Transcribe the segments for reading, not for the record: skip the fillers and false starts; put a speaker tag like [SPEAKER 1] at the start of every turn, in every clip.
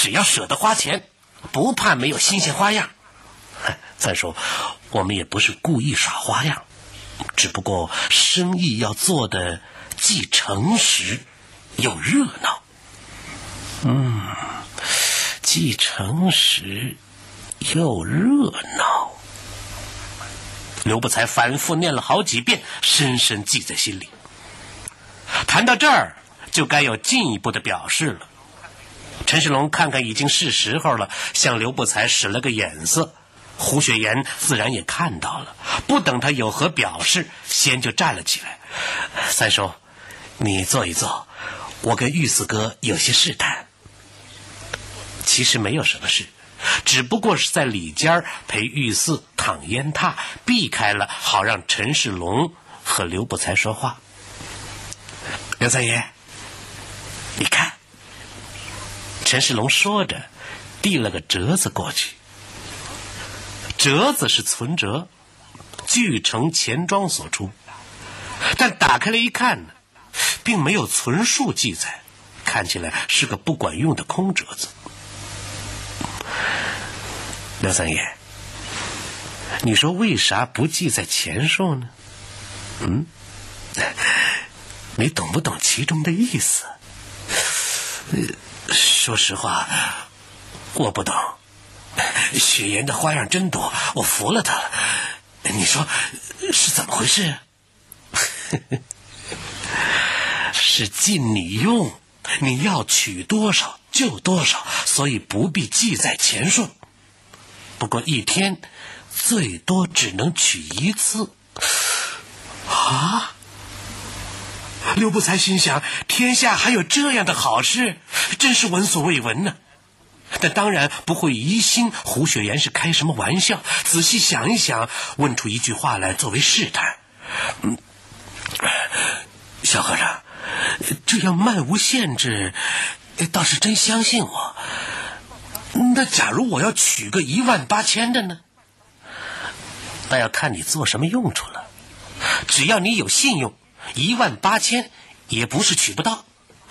[SPEAKER 1] 只要舍得花钱，不怕没有新鲜花样。再说我们也不是故意耍花样，只不过生意要做的既诚实又热闹。既诚实又热闹。刘不才反复念了好几遍，深深记在心里。谈到这儿，就该有进一步的表示了。陈世龙看看已经是时候了，向刘不才使了个眼色。胡雪岩自然也看到了，不等他有何表示，先就站了起来。三叔，你坐一坐，我跟玉四哥有些事谈。其实没有什么事，只不过是在里间陪玉四躺烟榻，避开了，好让陈世龙和刘不才说话。刘三爷，你看。陈世龙说着，递了个折子过去。折子是存折，巨城钱庄所出，但打开来一看呢，并没有存数记载，看起来是个不管用的空折子。刘三爷，你说为啥不记在钱数呢？你懂不懂其中的意思？说实话，我不懂。雪岩的花样真多，我服了他了。你说是怎么回事？是尽你用，你要取多少就多少，所以不必记在钱数。不过一天最多只能取一次。啊！刘不才心想，天下还有这样的好事，真是闻所未闻呢。但当然不会疑心胡雪岩是开什么玩笑，仔细想一想，问出一句话来作为试探。小和尚，这样漫无限制，倒是真相信我。那假如我要取个18000的呢？那要看你做什么用处了。只要你有信用，18000也不是取不到。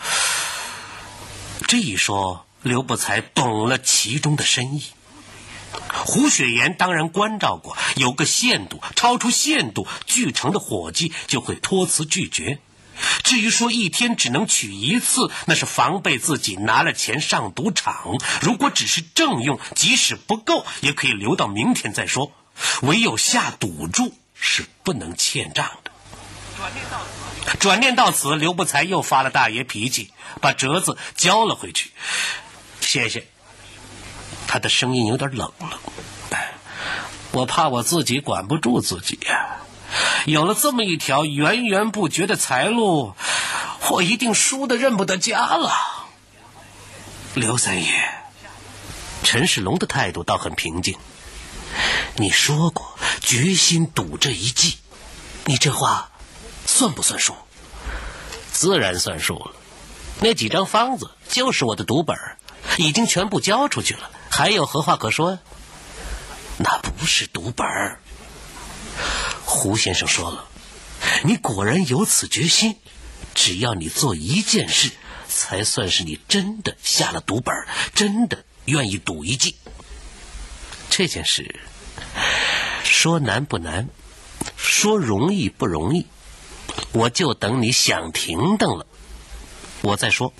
[SPEAKER 1] 这一说，刘不才懂了其中的深意。胡雪岩当然关照过，有个限度，超出限度，巨城的伙计就会托辞拒绝。至于说一天只能取一次，那是防备自己拿了钱上赌场。如果只是正用，即使不够，也可以留到明天再说。唯有下赌注是不能欠账的。转念到此，刘不才又发了大爷脾气，把折子交了回去。谢谢。他的声音有点冷了。我怕我自己管不住自己呀。有了这么一条源源不绝的财路，我一定输得认不得家了。刘三爷，陈世龙的态度倒很平静。你说过决心赌这一计，你这话算不算数？自然算数了。那几张方子就是我的赌本，已经全部交出去了，还有何话可说？那不是赌本。胡先生说了，你果然有此决心，只要你做一件事，才算是你真的下了赌本，真的愿意赌一计。这件事说难不难，说容易不容易，我就等你想停当了我再说。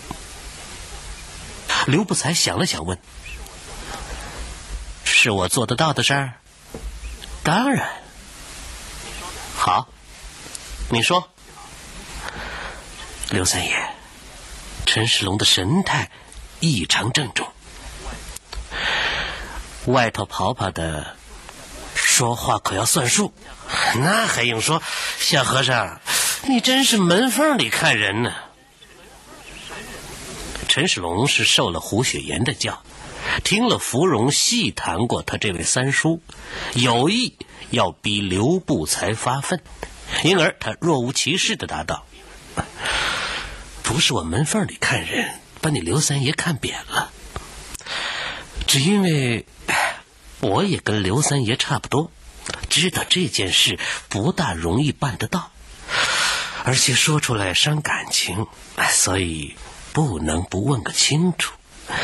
[SPEAKER 1] 刘不才想了想问，是我做得到的事儿？当然。好，你说。刘三爷，陈世龙的神态异常郑重，外头跑跑的，说话可要算数。那还用说，小和尚，你真是门缝里看人呢。陈世龙是受了胡雪岩的教，听了芙蓉细谈过他这位三叔，有意要逼刘不才发愤，因而他若无其事地答道，不是我门缝里看人，把你刘三爷看扁了，只因为我也跟刘三爷差不多，知道这件事不大容易办得到，而且说出来伤感情，所以不能不问个清楚。